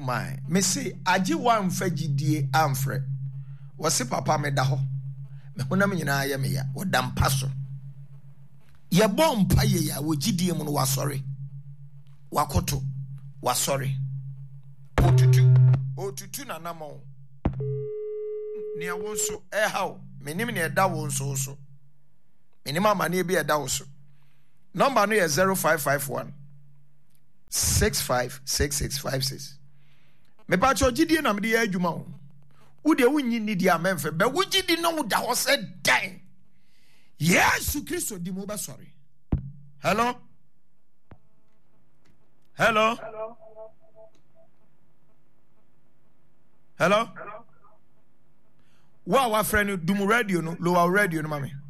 my. Me say, aji one fegidie amfre. Wasi papa me da ho. Me hona me nyina ya me ya. Wodam paso. Ye bom pa ye ya wogidie mu no wasori. Wakoto. Wasori. Otutu na namo. Ni awonso how. Menim ne da wonso so. Menim amane bi e da wo so. Number no is 0551 656656. Me pa cho gidie na me de adwuma wo. Wo de wunyi ni dia memfe be wo gidi no da ho se dan. Yes, Christo di mo ba sorry. Hello? Hello? Hello? Wa friend dumu radio no, lower radio no mami.